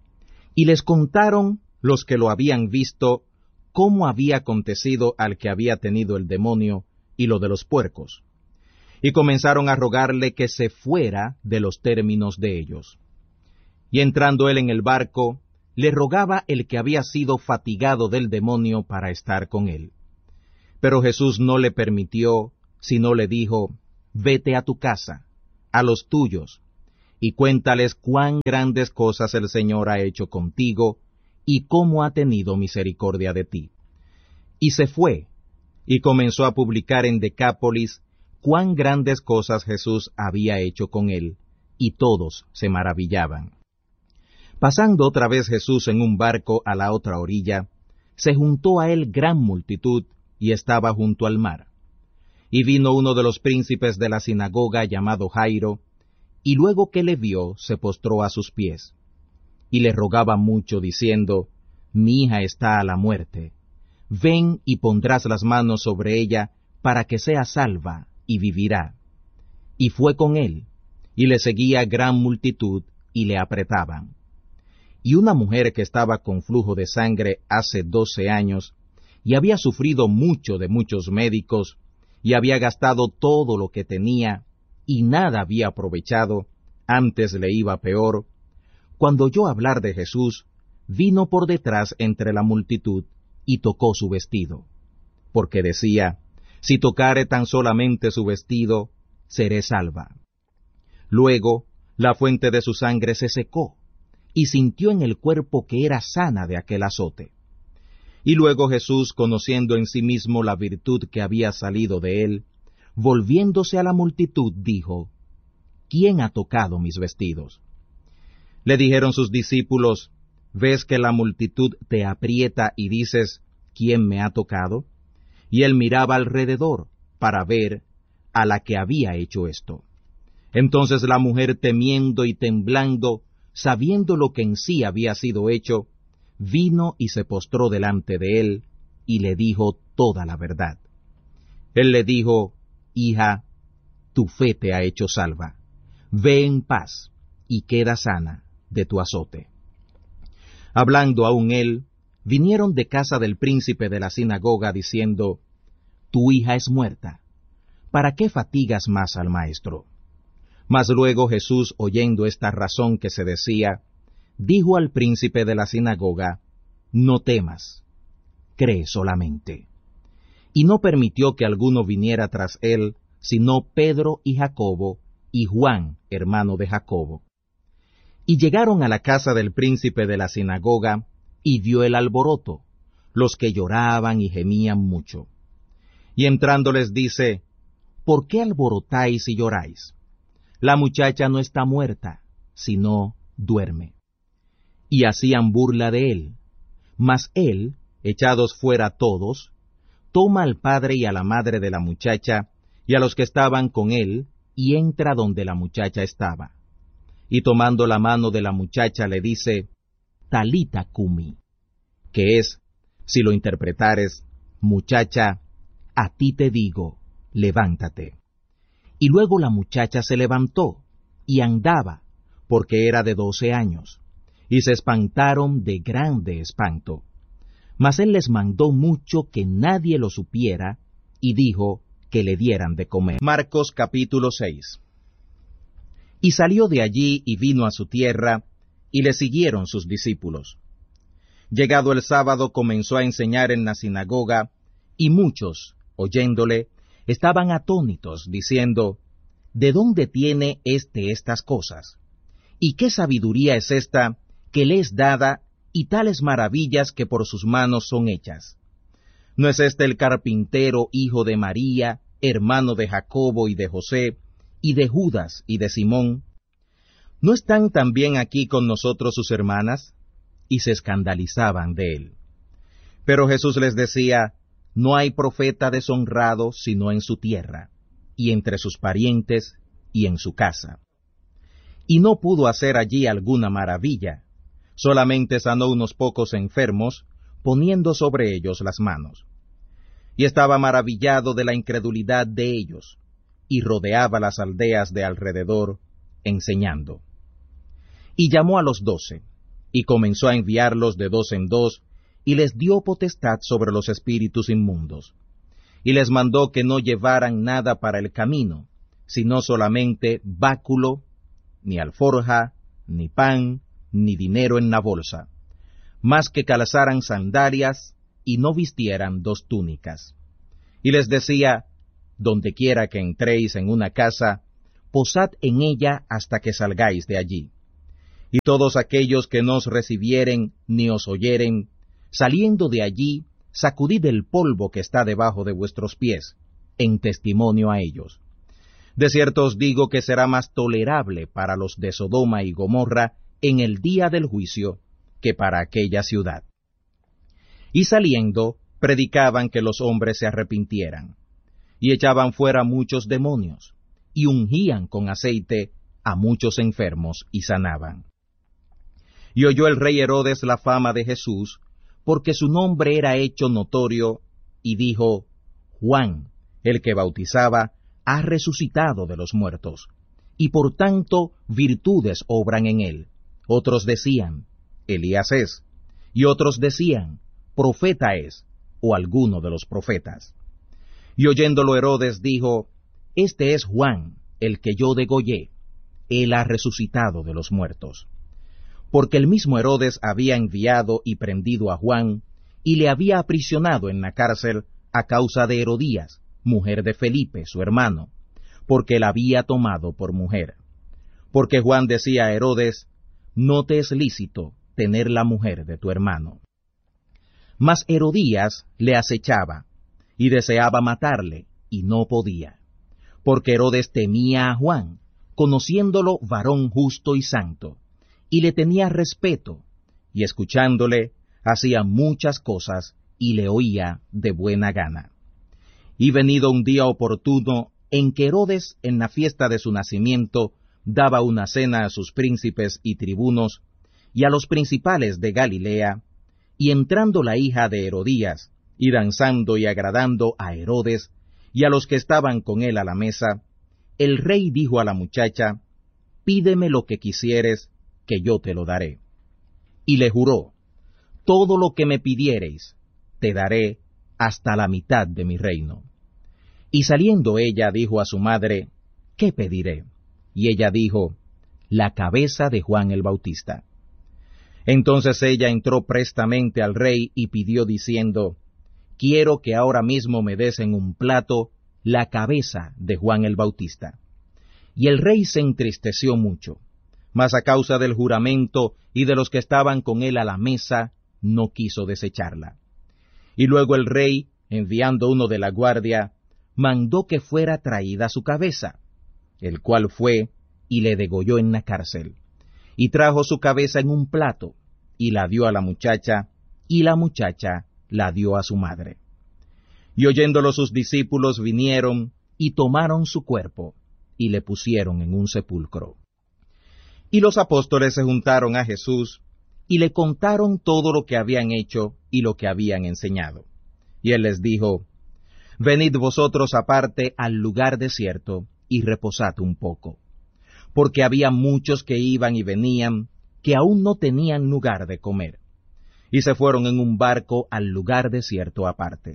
Y les contaron los que lo habían visto, cómo había acontecido al que había tenido el demonio, y lo de los puercos. Y comenzaron a rogarle que se fuera de los términos de ellos. Y entrando él en el barco, le rogaba el que había sido fatigado del demonio para estar con él. Pero Jesús no le permitió, sino le dijo, «Vete a tu casa, a los tuyos, y cuéntales cuán grandes cosas el Señor ha hecho contigo, y cómo ha tenido misericordia de ti». Y se fue, y comenzó a publicar en Decápolis cuán grandes cosas Jesús había hecho con él, y todos se maravillaban. Pasando otra vez Jesús en un barco a la otra orilla, se juntó a él gran multitud, y estaba junto al mar. Y vino uno de los príncipes de la sinagoga llamado Jairo, y luego que le vio, se postró a sus pies, y le rogaba mucho, diciendo, «Mi hija está a la muerte. Ven y pondrás las manos sobre ella, para que sea salva, y vivirá». Y fue con él, y le seguía gran multitud, y le apretaban. Y una mujer que estaba con flujo de sangre hace doce años, y había sufrido mucho de muchos médicos, y había gastado todo lo que tenía, y nada había aprovechado, antes le iba peor, cuando oyó hablar de Jesús, vino por detrás entre la multitud, y tocó su vestido, porque decía, «Si tocare tan solamente su vestido, seré salva». Luego, la fuente de su sangre se secó, y sintió en el cuerpo que era sana de aquel azote. Y luego Jesús, conociendo en sí mismo la virtud que había salido de él, volviéndose a la multitud, dijo, «¿Quién ha tocado mis vestidos?». Le dijeron sus discípulos, «¿Ves que la multitud te aprieta y dices, ¿quién me ha tocado?». Y él miraba alrededor para ver a la que había hecho esto. Entonces la mujer, temiendo y temblando, sabiendo lo que en sí había sido hecho, vino y se postró delante de él, y le dijo toda la verdad. Él le dijo, «Hija, tu fe te ha hecho salva. Ve en paz, y queda sana de tu azote». Hablando aún él, vinieron de casa del príncipe de la sinagoga, diciendo, «Tu hija es muerta. ¿Para qué fatigas más al maestro?». Mas luego Jesús, oyendo esta razón que se decía, dijo al príncipe de la sinagoga, «No temas, cree solamente». Y no permitió que alguno viniera tras él, sino Pedro y Jacobo, y Juan, hermano de Jacobo. Y llegaron a la casa del príncipe de la sinagoga, y vio el alboroto, los que lloraban y gemían mucho. Y entrando les dice, «¿Por qué alborotáis y lloráis? La muchacha no está muerta, sino duerme». Y hacían burla de él. Mas él, echados fuera todos, toma al padre y a la madre de la muchacha, y a los que estaban con él, y entra donde la muchacha estaba. Y tomando la mano de la muchacha le dice, «Talita cumi», que es, si lo interpretares, «Muchacha, a ti te digo, levántate». Y luego la muchacha se levantó, y andaba, porque era de doce años, y se espantaron de grande espanto. Mas él les mandó mucho que nadie lo supiera, y dijo que le dieran de comer. Marcos capítulo seis. Y salió de allí y vino a su tierra, y le siguieron sus discípulos. Llegado el sábado comenzó a enseñar en la sinagoga, y muchos, oyéndole, estaban atónitos, diciendo, ¿de dónde tiene éste estas cosas? ¿Y qué sabiduría es esta que le es dada, y tales maravillas que por sus manos son hechas? ¿No es este el carpintero, hijo de María, hermano de Jacobo y de José, y de Judas y de Simón? ¿No están también aquí con nosotros sus hermanas? Y se escandalizaban de él. Pero Jesús les decía, no hay profeta deshonrado sino en su tierra, y entre sus parientes, y en su casa. Y no pudo hacer allí alguna maravilla, solamente sanó unos pocos enfermos, poniendo sobre ellos las manos. Y estaba maravillado de la incredulidad de ellos, y rodeaba las aldeas de alrededor, enseñando. Y llamó a los doce, y comenzó a enviarlos de dos en dos, y les dio potestad sobre los espíritus inmundos. Y les mandó que no llevaran nada para el camino, sino solamente báculo, ni alforja, ni pan, ni dinero en la bolsa, más que calzaran sandalias y no vistieran dos túnicas. Y les decía, donde quiera que entréis en una casa, posad en ella hasta que salgáis de allí. Y todos aquellos que no os recibieren ni os oyeren, saliendo de allí, sacudid el polvo que está debajo de vuestros pies, en testimonio a ellos. De cierto os digo que será más tolerable para los de Sodoma y Gomorra en el día del juicio que para aquella ciudad. Y saliendo, predicaban que los hombres se arrepintieran, y echaban fuera muchos demonios, y ungían con aceite a muchos enfermos y sanaban. Y oyó el rey Herodes la fama de Jesús, porque su nombre era hecho notorio, y dijo, Juan, el que bautizaba, ha resucitado de los muertos, y por tanto virtudes obran en él. Otros decían, Elías es, y otros decían, profeta es, o alguno de los profetas. Y oyéndolo Herodes dijo, Este es Juan, el que yo degollé, él ha resucitado de los muertos. Porque el mismo Herodes había enviado y prendido a Juan, y le había aprisionado en la cárcel a causa de Herodías, mujer de Felipe, su hermano, porque la había tomado por mujer. Porque Juan decía a Herodes, no te es lícito tener la mujer de tu hermano. Mas Herodías le acechaba, y deseaba matarle, y no podía, porque Herodes temía a Juan, conociéndolo varón justo y santo, y le tenía respeto, y escuchándole, hacía muchas cosas, y le oía de buena gana. Y venido un día oportuno, en que Herodes, en la fiesta de su nacimiento, daba una cena a sus príncipes y tribunos, y a los principales de Galilea, y entrando la hija de Herodías, y danzando y agradando a Herodes, y a los que estaban con él a la mesa, el rey dijo a la muchacha, pídeme lo que quisieres, que yo te lo daré. Y le juró, todo lo que me pidiereis, te daré hasta la mitad de mi reino. Y saliendo ella dijo a su madre, ¿qué pediré? Y ella dijo, la cabeza de Juan el Bautista. Entonces ella entró prestamente al rey y pidió diciendo, quiero que ahora mismo me des en un plato la cabeza de Juan el Bautista. Y el rey se entristeció mucho, mas a causa del juramento y de los que estaban con él a la mesa, no quiso desecharla. Y luego el rey, enviando uno de la guardia, mandó que fuera traída su cabeza, el cual fue y le degolló en la cárcel, y trajo su cabeza en un plato, y la dio a la muchacha, y la muchacha la dio a su madre. Y oyéndolo sus discípulos vinieron, y tomaron su cuerpo, y le pusieron en un sepulcro. Y los apóstoles se juntaron a Jesús, y le contaron todo lo que habían hecho y lo que habían enseñado. Y él les dijo, venid vosotros aparte al lugar desierto, y reposad un poco. Porque había muchos que iban y venían, que aún no tenían lugar de comer. Y se fueron en un barco al lugar desierto aparte.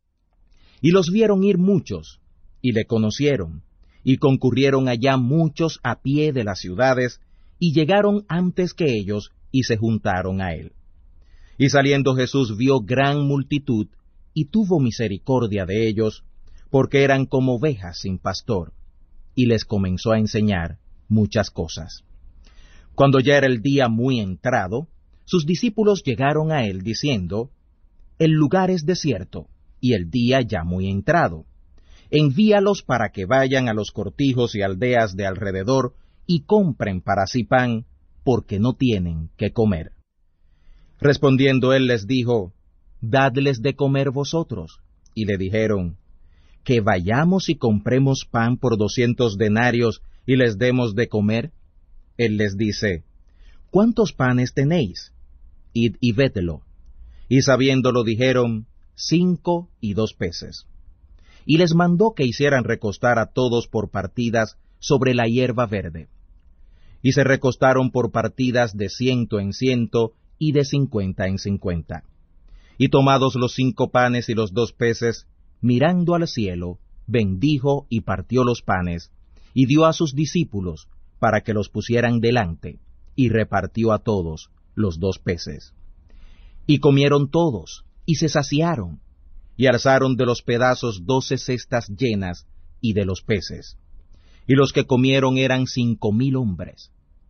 Y los vieron ir muchos, y le conocieron, y concurrieron allá muchos a pie de las ciudades, y llegaron antes que ellos, y se juntaron a él. Y saliendo Jesús vio gran multitud, y tuvo misericordia de ellos, porque eran como ovejas sin pastor, y les comenzó a enseñar muchas cosas. Cuando ya era el día muy entrado, sus discípulos llegaron a él diciendo, el lugar es desierto, y el día ya muy entrado. Envíalos para que vayan a los cortijos y aldeas de alrededor, y compren para sí pan, porque no tienen qué comer. Respondiendo él les dijo, dadles de comer vosotros. Y le dijeron, que vayamos y compremos pan por doscientos denarios, y les demos de comer. Él les dice, ¿cuántos panes tenéis? Id y védelo. Y sabiéndolo dijeron, cinco y dos peces. Y les mandó que hicieran recostar a todos por partidas sobre la hierba verde. Y se recostaron por partidas de ciento en ciento, y de cincuenta en cincuenta. Y tomados los cinco panes y los dos peces, mirando al cielo, bendijo y partió los panes, y dio a sus discípulos, para que los pusieran delante, y repartió a todos los dos peces. Y comieron todos, y se saciaron, y alzaron de los pedazos doce cestas llenas, y de los peces. Y los que comieron eran cinco mil hombres.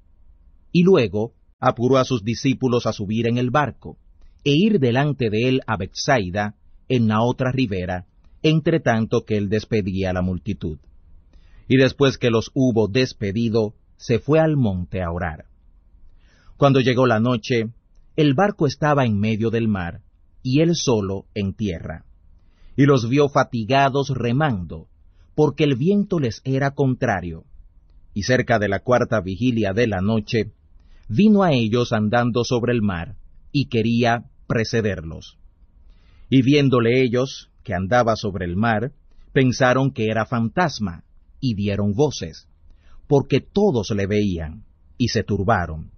Y luego apuró a sus discípulos a subir en el barco, e ir delante de él a Bethsaida, en la otra ribera, entre tanto que él despedía a la multitud. Y después que los hubo despedido, se fue al monte a orar. Cuando llegó la noche, el barco estaba en medio del mar, y él solo en tierra. Y los vio fatigados remando, porque el viento les era contrario. Y cerca de la cuarta vigilia de la noche, vino a ellos andando sobre el mar, y quería precederlos. Y viéndole ellos, que andaba sobre el mar, pensaron que era fantasma, y dieron voces, porque todos le veían, y se turbaron.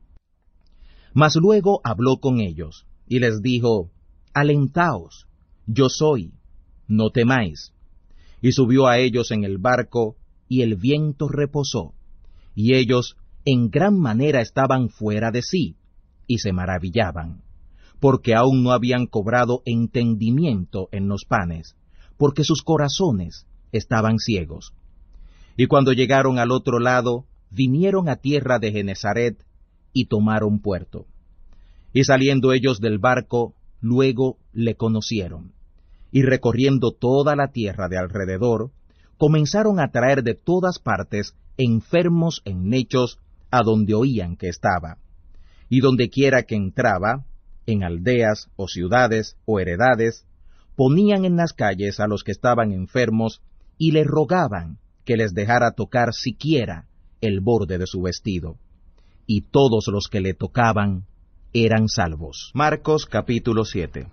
Mas luego habló con ellos, y les dijo, Alentaos, yo soy, no temáis. Y subió a ellos en el barco, y el viento reposó, y ellos en gran manera estaban fuera de sí, y se maravillaban, porque aún no habían cobrado entendimiento en los panes, porque sus corazones estaban ciegos. Y cuando llegaron al otro lado, vinieron a tierra de Genesaret, y tomaron puerto. Y saliendo ellos del barco, luego le conocieron. Y recorriendo toda la tierra de alrededor, comenzaron a traer de todas partes enfermos en lechos a donde oían que estaba. Y donde quiera que entraba, en aldeas o ciudades o heredades, ponían en las calles a los que estaban enfermos y le rogaban que les dejara tocar siquiera el borde de su vestido. Y todos los que le tocaban eran salvos. Marcos capítulo siete.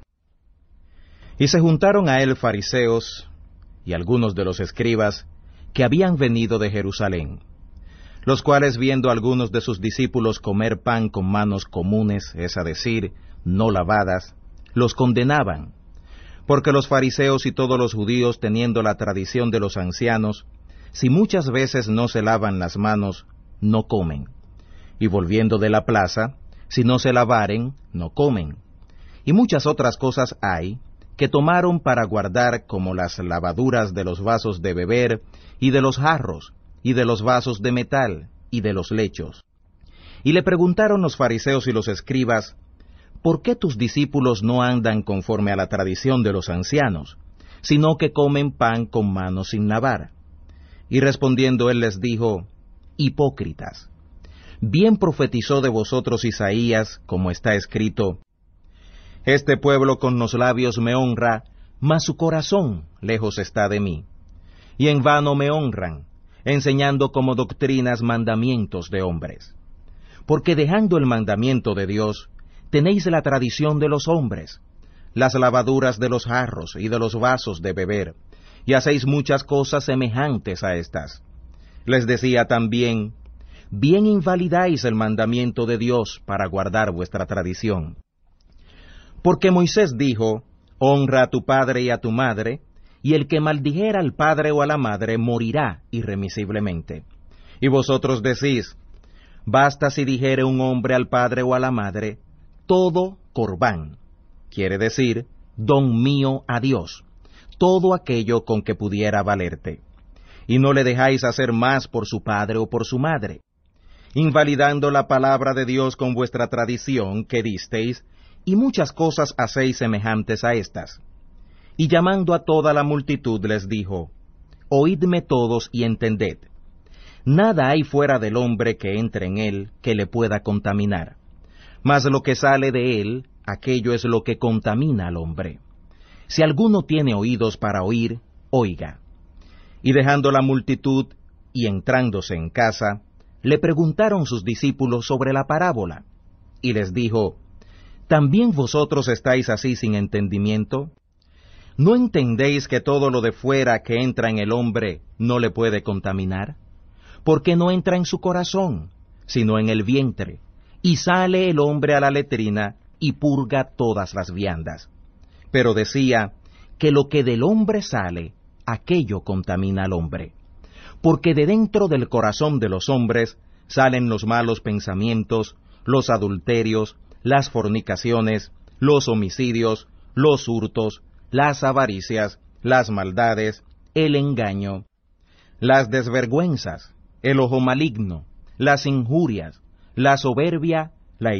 Y se juntaron a él fariseos y algunos de los escribas que habían venido de Jerusalén, los cuales viendo a algunos de sus discípulos comer pan con manos comunes, es a decir, no lavadas, los condenaban, porque los fariseos y todos los judíos, teniendo la tradición de los ancianos, si muchas veces no se lavan las manos, no comen, y volviendo de la plaza, si no se lavaren, no comen. Y muchas otras cosas hay, que tomaron para guardar, como las lavaduras de los vasos de beber, y de los jarros, y de los vasos de metal, y de los lechos. Y le preguntaron los fariseos y los escribas, ¿por qué tus discípulos no andan conforme a la tradición de los ancianos, sino que comen pan con manos sin lavar? Y respondiendo él les dijo, hipócritas, bien profetizó de vosotros Isaías, como está escrito, este pueblo con los labios me honra, mas su corazón lejos está de mí. Y en vano me honran, enseñando como doctrinas mandamientos de hombres. Porque dejando el mandamiento de Dios, tenéis la tradición de los hombres, las lavaduras de los jarros y de los vasos de beber, y hacéis muchas cosas semejantes a estas. Les decía también, bien invalidáis el mandamiento de Dios para guardar vuestra tradición. Porque Moisés dijo, honra a tu padre y a tu madre, y el que maldijera al padre o a la madre morirá irremisiblemente. Y vosotros decís, basta si dijere un hombre al padre o a la madre, todo corbán, quiere decir, don mío a Dios, todo aquello con que pudiera valerte. Y no le dejáis hacer más por su padre o por su madre, invalidando la palabra de Dios con vuestra tradición que disteis, y muchas cosas hacéis semejantes a estas. Y llamando a toda la multitud les dijo, oídme todos y entended. Nada hay fuera del hombre que entre en él que le pueda contaminar, mas lo que sale de él, aquello es lo que contamina al hombre. Si alguno tiene oídos para oír, oiga. Y dejando la multitud, y entrándose en casa, le preguntaron sus discípulos sobre la parábola, y les dijo, ¿también vosotros estáis así sin entendimiento? ¿No entendéis que todo lo de fuera que entra en el hombre no le puede contaminar? Porque no entra en su corazón, sino en el vientre, y sale el hombre a la letrina y purga todas las viandas. Pero decía que lo que del hombre sale, aquello contamina al hombre. Porque de dentro del corazón de los hombres salen los malos pensamientos, los adulterios, las fornicaciones, los homicidios, los hurtos, las avaricias, las maldades, el engaño, las desvergüenzas, el ojo maligno, las injurias, la soberbia